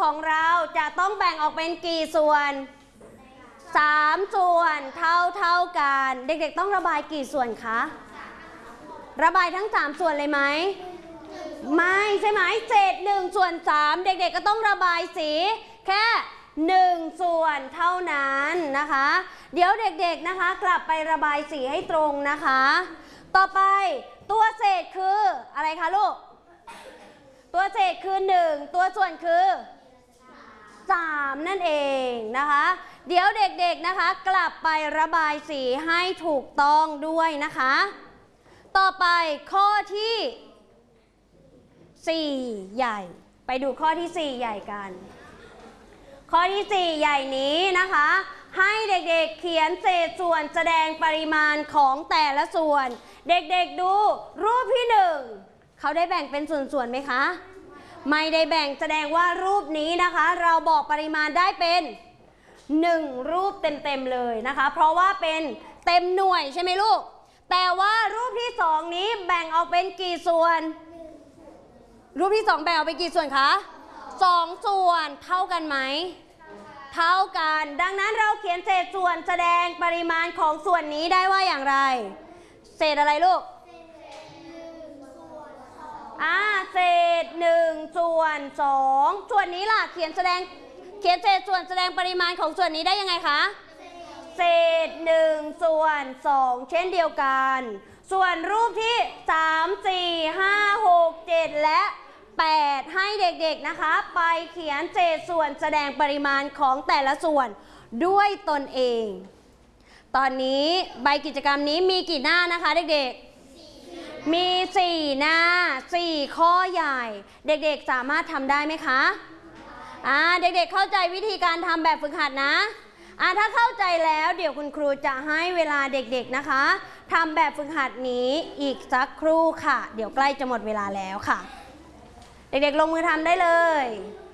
ของเราจะต้องแบ่งออกเป็นกี่ส่วน3ส่วนเท่ากันเด็กๆต้องระบายกี่ส่วนคะระบายทั้ง3ส่วนเลยไหมไม่ใช่ไหมเศษ1/3เด็กๆก็ต้องระบายสีแค่1ส่วนเท่านั้นนะคะเดี๋ยวเด็กๆนะคะกลับไประบายสีให้ตรงนะคะต่อไปตัวเศษคืออะไรคะลูกตัวเศษคือ1ตัวส่วนคือ3นั่นเองนะคะเดี๋ยวเด็กๆนะคะกลับไประบายสีให้ถูกต้องด้วยนะคะต่อไปข้อที่4ใหญ่ไปดูข้อที่4ใหญ่กันข้อที่4ใหญ่นี้นะคะให้เด็กๆเขียนเศษส่วนแสดงปริมาณของแต่ละส่วนเด็กๆดูรูปที่1เขาได้แบ่งเป็นส่วนๆไหมคะไม่ได้แบ่งแสดงว่ารูปนี้นะคะเราบอกปริมาณได้เป็น1รูปเต็มๆเลยนะคะเพราะว่าเป็นเต็มหน่วยใช่ไหมลูกแต่ว่ารูปที่2นี้แบ่งออกเป็นกี่ส่วนรูปที่2แบ่งออกเป็นกี่ส่วนคะ2ส่วนเท่ากันไหมเท่ากันดังนั้นเราเขียนเศษส่วนแสดงปริมาณของส่วนนี้ได้ว่าอย่างไรเศษอะไรลูกเศษ1/2ส่วนนี้ล่ะเขียนเศษส่วนแสดงปริมาณของส่วนนี้ได้ยังไงคะเศษ1/2เช่นเดียวกันส่วนรูปที่3 4 5 6 7และ8ให้เด็กๆนะคะไปเขียนเศษส่วนแสดงปริมาณของแต่ละส่วนด้วยตนเองตอนนี้ใบกิจกรรมนี้มีกี่หน้านะคะเด็กๆมี4หน้า4ข้อใหญ่เด็กๆสามารถทำได้ไหมคะเด็กๆเข้าใจวิธีการทำแบบฝึกหัดนะถ้าเข้าใจแล้วเดี๋ยวคุณครูจะให้เวลาเด็กๆนะคะทำแบบฝึกหัดนี้อีกสักครู่ค่ะเดี๋ยวใกล้จะหมดเวลาแล้วค่ะเด็กๆลงมือทำได้เลย